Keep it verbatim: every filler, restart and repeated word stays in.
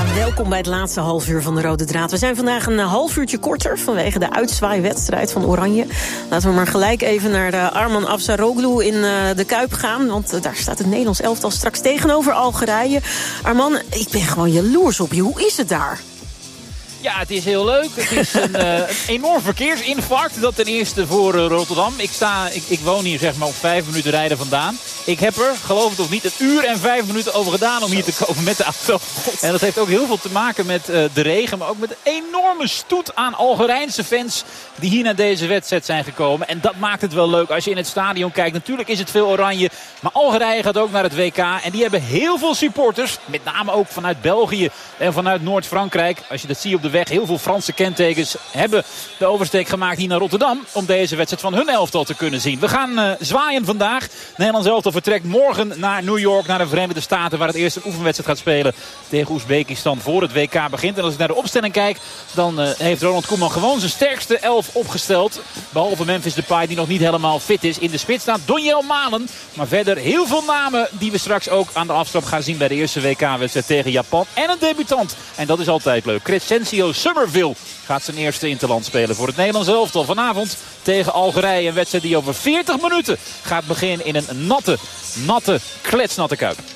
Welkom bij het laatste half uur van de Rode Draad. We zijn vandaag een half uurtje korter vanwege de uitzwaaiwedstrijd van Oranje. Laten we maar gelijk even naar de Arman Afsaroglu in uh, de Kuip gaan. Want uh, daar staat het Nederlands elftal straks tegenover Algerije. Arman, ik ben gewoon jaloers op je. Hoe is het daar? Ja, het is heel leuk. Het is een, uh, een enorm verkeersinfarct. Dat ten eerste voor uh, Rotterdam. Ik, sta, ik, ik woon hier zeg maar op vijf minuten rijden vandaan. Ik heb er, geloof het of niet, een uur en vijf minuten over gedaan om hier te komen met de auto. En dat heeft ook heel veel te maken met uh, de regen. Maar ook met een enorme stoet aan Algerijnse fans die hier naar deze wedstrijd zijn gekomen. En dat maakt het wel leuk als je in het stadion kijkt. Natuurlijk is het veel oranje. Maar Algerije gaat ook naar het W K. En die hebben heel veel supporters. Met name ook vanuit België en vanuit Noord-Frankrijk. Als je dat ziet op de weg, heel veel Franse kentekens hebben de oversteek gemaakt hier naar Rotterdam om deze wedstrijd van hun elftal te kunnen zien. We gaan uh, zwaaien vandaag. Nederlands elftal vertrekt morgen naar New York, naar de Verenigde Staten, waar het eerst een oefenwedstrijd gaat spelen tegen Oezbekistan voor het W K begint. En als ik naar de opstelling kijk, dan uh, heeft Ronald Koeman gewoon zijn sterkste elf opgesteld. Behalve Memphis Depay, die nog niet helemaal fit is. In de spits staat Donjel Malen. Maar verder heel veel namen die we straks ook aan de aftrap gaan zien bij de eerste W K-wedstrijd tegen Japan. En een debutant. En dat is altijd leuk. Crescencio Summerville gaat zijn eerste interland spelen voor het Nederlands elftal. Vanavond tegen Algerije. Een wedstrijd die over veertig minuten gaat beginnen in een natte, natte, kletsnatte Kuip.